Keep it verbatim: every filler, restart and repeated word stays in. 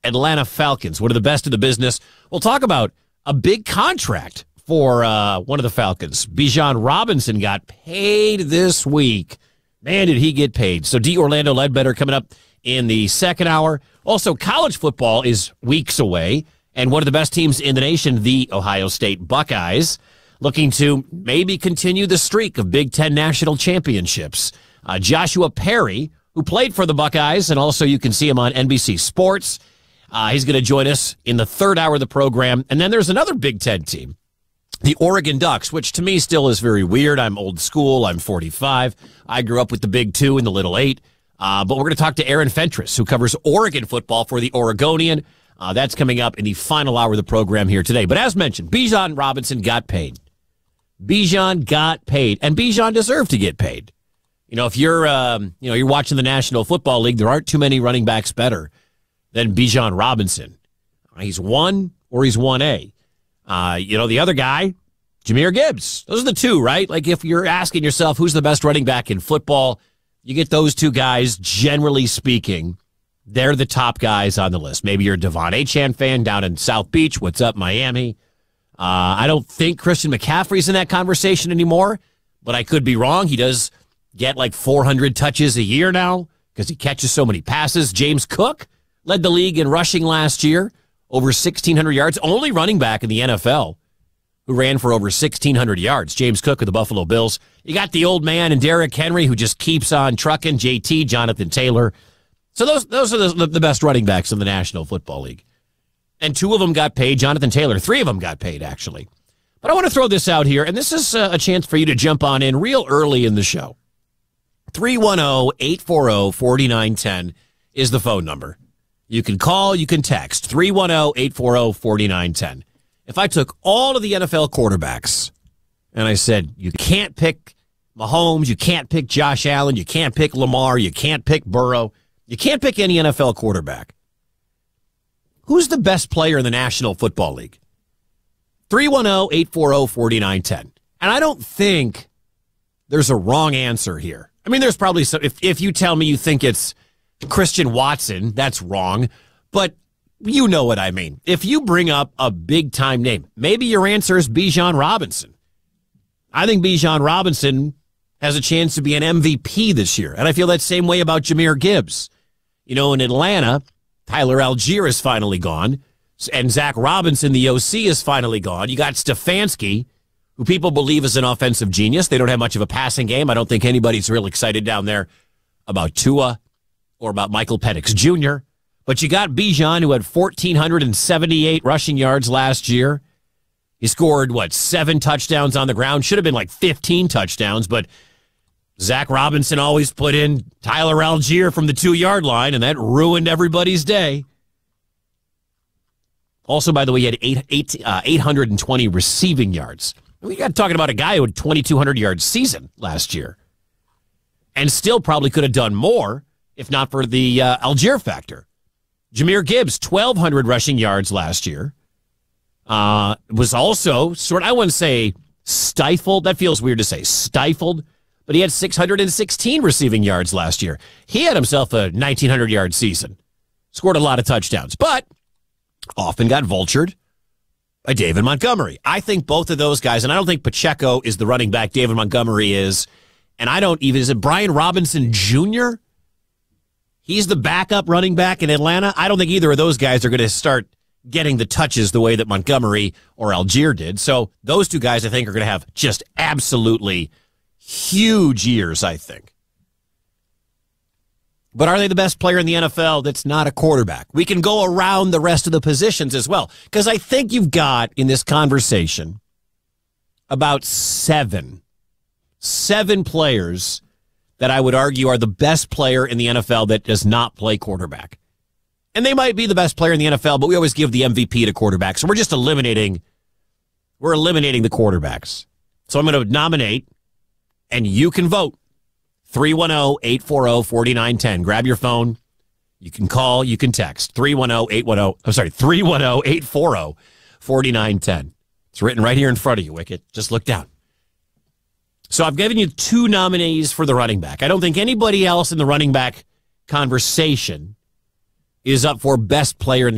Atlanta Falcons, one of the best in the business. We'll talk about a big contract for uh, one of the Falcons. Bijan Robinson got paid this week. Man, did he get paid. So D. Orlando Ledbetter coming up in the second hour. Also, college football is weeks away, and one of the best teams in the nation, the Ohio State Buckeyes, looking to maybe continue the streak of Big Ten national championships. Uh, Joshua Perry, who played for the Buckeyes, and also you can see him on N B C Sports. Uh, he's going to join us in the third hour of the program. And then there's another Big Ten team, the Oregon Ducks, which to me still is very weird. I'm old school. I'm forty-five. I grew up with the Big Two and the Little Eight. Uh, but we're going to talk to Aaron Fentress, who covers Oregon football for the Oregonian. Uh, that's coming up in the final hour of the program here today. But as mentioned, Bijan Robinson got paid. Bijan got paid, and Bijan deserved to get paid. You know, if you're, um, you know, you're watching the National Football League, there aren't too many running backs better than Bijan Robinson. He's one or he's one A. Uh, you know, the other guy, Jahmyr Gibbs. Those are the two, right? Like if you're asking yourself who's the best running back in football, you get those two guys, generally speaking. They're the top guys on the list. Maybe you're a Devon Achane fan down in South Beach. What's up, Miami? Uh, I don't think Christian McCaffrey's in that conversation anymore, but I could be wrong. He does get like four hundred touches a year now because he catches so many passes. James Cook led the league in rushing last year, over sixteen hundred yards. Only running back in the N F L who ran for over sixteen hundred yards. James Cook of the Buffalo Bills. You got the old man and Derrick Henry who just keeps on trucking. J T, Jonathan Taylor. So those those are the, the best running backs in the National Football League. And two of them got paid. Jonathan Taylor, three of them got paid, actually. But I want to throw this out here, and this is a chance for you to jump on in real early in the show. three one zero, eight four zero, four nine one zero is the phone number. You can call, you can text, three one zero, eight four zero, four nine one zero. If I took all of the N F L quarterbacks and I said, you can't pick Mahomes, you can't pick Josh Allen, you can't pick Lamar, you can't pick Burrow, you can't pick any N F L quarterback, who's the best player in the National Football League? three one zero, eight four zero, four nine one zero. And I don't think there's a wrong answer here. I mean, there's probably some, if, if you tell me you think it's Christian Watson, that's wrong. But you know what I mean. If you bring up a big-time name, maybe your answer is Bijan Robinson. I think Bijan Robinson has a chance to be an M V P this year. And I feel that same way about Jahmyr Gibbs. You know, in Atlanta, Tyler Algier is finally gone. And Zach Robinson, the O C, is finally gone. You got Stefanski, who people believe is an offensive genius. They don't have much of a passing game. I don't think anybody's real excited down there about Tua or about Michael Penix Junior But you got Bijan, who had one thousand four hundred seventy-eight rushing yards last year. He scored, what, seven touchdowns on the ground? Should have been like fifteen touchdowns, but Zach Robinson always put in Tyler Algier from the two-yard line, and that ruined everybody's day. Also, by the way, he had eight, eight, uh, eight hundred twenty receiving yards. We got talking about a guy who had twenty-two hundred yard season last year and still probably could have done more if not for the uh, Algier factor. Jahmyr Gibbs, twelve hundred rushing yards last year. Uh, was also sort of, I wouldn't say stifled. That feels weird to say, stifled. But he had six hundred sixteen receiving yards last year. He had himself a nineteen hundred yard season. Scored a lot of touchdowns, but often got vultured by David Montgomery. I think both of those guys, and I don't think Pacheco is the running back David Montgomery is, and I don't even, is it Brian Robinson Junior? He's the backup running back in Atlanta. I don't think either of those guys are going to start getting the touches the way that Montgomery or Algier did. So those two guys, I think, are going to have just absolutely huge years, I think. But are they the best player in the N F L that's not a quarterback? We can go around the rest of the positions as well, because I think you've got in this conversation about seven, seven players that I would argue are the best player in the N F L that does not play quarterback. And they might be the best player in the N F L, but we always give the M V P to quarterbacks. So we're just eliminating, we're eliminating the quarterbacks. So I'm going to nominate, and you can vote. three one zero, eight four zero, four nine one zero. Grab your phone. You can call, you can text. three one zero, eight one zero, I'm sorry, three one zero, eight four zero, four nine one zero. It's written right here in front of you, Wicket. Just look down. So I've given you two nominees for the running back. I don't think anybody else in the running back conversation is up for best player in the